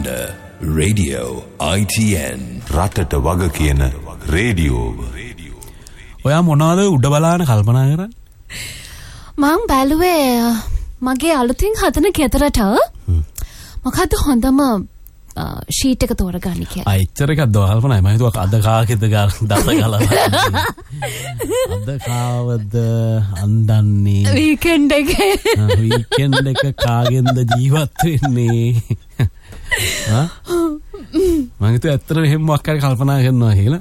Alexander Radio ITN රටට වග කියන රේඩියෝව. ඔයා මොනවද උඩ බලාන කල්පනා කරන්නේ? මං බැලුවේ මගේ අලුතින් හදන ගෙදරට මොකද්ද හොඳම ෂීට් එක තෝරගන්න කියලා. එච්චර එකක් දවල්ප නෑ. මම හිතුවා අද කාගෙද දත ගලවලා. අද කාවද අන්දන්නේ වීකෙන්ඩ් එකේ. වීකෙන්ඩ් එක කාගෙන්ද ජීවත් වෙන්නේ? මම හිතුවා ඇත්තටම එහෙම මොකක් හරි කල්පනා කරනවා කියලා.